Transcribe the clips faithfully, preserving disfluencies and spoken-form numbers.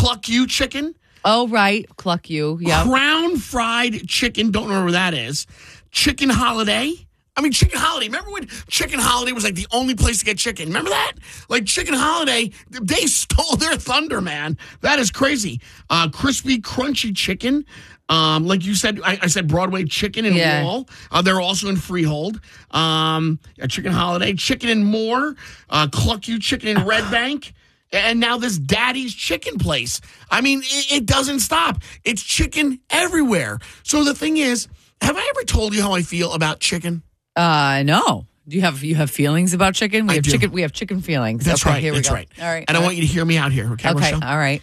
Cluck You chicken. Oh, right. Cluck You. Yeah. Crown Fried Chicken. Don't know where that is. Chicken Holiday. I mean, Chicken Holiday. Remember when Chicken Holiday was like the only place to get chicken? Remember that? Like Chicken Holiday, they stole their thunder, man. That is crazy. Uh, crispy, crunchy chicken. Um, like you said, I, I said Broadway Chicken in Yeah. Wall. Uh, they're also in Freehold. Um, a Chicken Holiday. Chicken and More. Uh, Cluck You Chicken in Red Bank. And now this Daddy's Chicken place. I mean, it, it doesn't stop. It's chicken everywhere. So the thing is, have I ever told you how I feel about chicken? Uh, no. Do you have you have feelings about chicken? We I have do. chicken. We have chicken feelings. That's okay, right. Here we That's go. right. All right. And all I want you to hear me out here, okay, Okay. Rochelle? All right.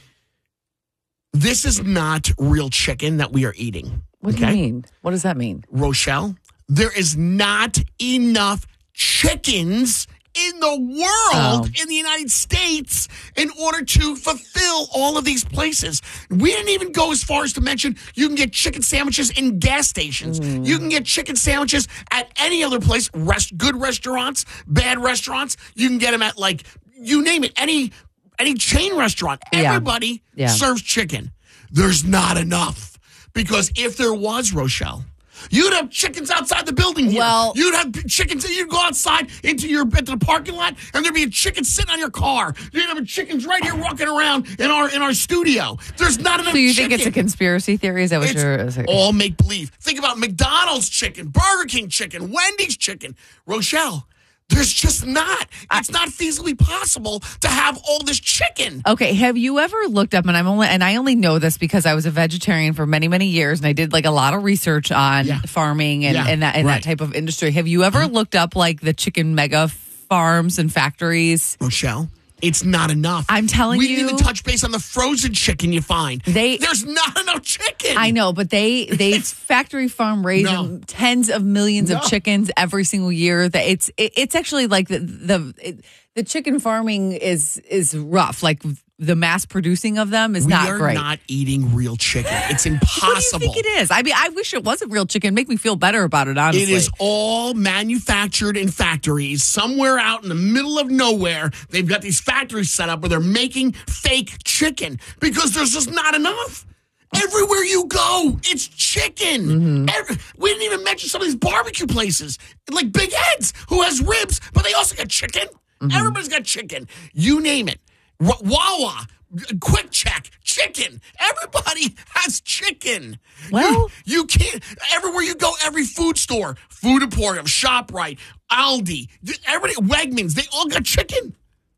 This is not real chicken that we are eating. What okay? do you mean? What does that mean? Rochelle, there is not enough chickens in the world, Oh. in the United States, in order to fulfill all of these places. We didn't even go as far as to mention you can get chicken sandwiches in gas stations. Mm. You can get chicken sandwiches at any other place, rest, good restaurants, bad restaurants. You can get them at, like, you name it, any any chain restaurant. Yeah. Everybody Yeah. serves chicken. There's not enough. Because if there was, Rochelle, you'd have chickens outside the building here. Well- You'd have chickens. You'd go outside into your into the parking lot, and there'd be a chicken sitting on your car. You'd have chickens right here walking around in our in our studio. There's not enough. So you chicken. think it's a conspiracy theory? Is that what It's you're? all make believe. Think about McDonald's chicken, Burger King chicken, Wendy's chicken. Rochelle, there's just not. It's not feasibly possible to have all this chicken. Okay, have you ever looked up, and I'm only, and I only know this because I was a vegetarian for many, many years, and I did like a lot of research on Yeah. farming and, Yeah, and that and right. that type of industry. Have you ever looked up like the chicken mega farms and factories? Rochelle, it's not enough. I'm telling we you- didn't even touch base on the frozen chicken you find. They- There's not enough chicken. I know, but they they factory farm raising No. tens of millions No. of chickens every single year. That it's it, it's actually like the the it, the chicken farming is is rough. Like the mass producing of them is we not are great. not eating real chicken. It's impossible. What do you think it is? I mean, I wish it wasn't real chicken. Make me feel better about it, honestly. It is all manufactured in factories somewhere out in the middle of nowhere. They've got these factories set up where they're making fake chicken because there's just not enough. Everywhere you go, it's chicken. Mm-hmm. Every, we didn't even mention some of these barbecue places, like Big Ed's, who has ribs, but they also got chicken. Mm-hmm. Everybody's got chicken. You name it. W- Wawa, Quick Check, chicken. Everybody has chicken. Well- you, you can't. Everywhere you go, every food store, Food Emporium, ShopRite, Aldi, everybody, Wegmans, they all got chicken.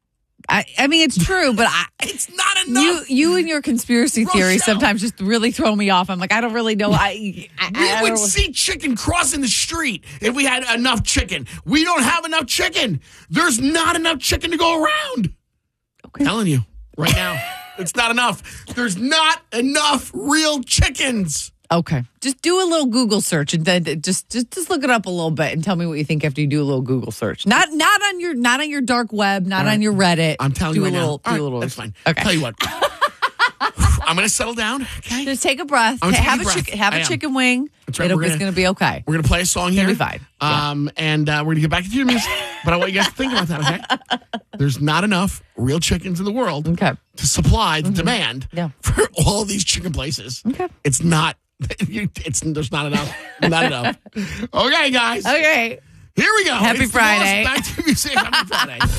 I, I mean, it's true, but I, It's not you enough. you and your conspiracy theories Rochelle. sometimes just really throw me off. I'm like, I don't really know. I, I, We I would don't- see chicken crossing the street if we had enough chicken. We don't have enough chicken. There's not enough chicken to go around. Okay. Telling you right now, it's not enough. There's not enough real chickens. Okay, just do a little Google search and then just just just look it up a little bit and tell me what you think after you do a little Google search. Not not on your not on your dark web, not All right. on your Reddit. I'm telling do you a right little, now. Do All a little. right, that's fine. Okay. Tell you what. I'm going to settle down, okay? Just take a breath. I'm taking Have a a breath. chicken. Have I a am. chicken wing. That's right. It'll, We're it's gonna- going to be okay. We're going to play a song here. It'll be fine. Yeah. Um, and uh, we're going to get back to your music. But I want you guys to think about that, okay? There's not enough real chickens in the world Okay. to supply the demand Yeah. for all these chicken places. Okay. It's not. It's there's not enough. Not enough. Okay, guys. Okay. Here we go. Happy It's the Lost Friday. Back to Music. Happy Friday.